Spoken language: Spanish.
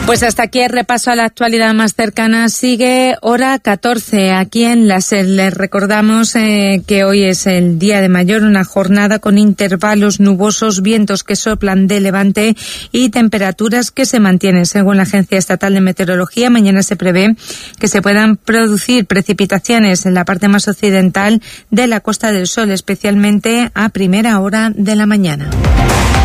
Pues hasta aquí el repaso a la actualidad más cercana. Sigue hora 14 aquí en la SER. Les recordamos que hoy es el Día de Mayor, una jornada con intervalos nubosos, vientos que soplan de levante y temperaturas que se mantienen. Según la Agencia Estatal de Meteorología, mañana se prevé que se puedan producir precipitaciones en la parte más occidental de la Costa del Sol, especialmente a primera hora de la mañana.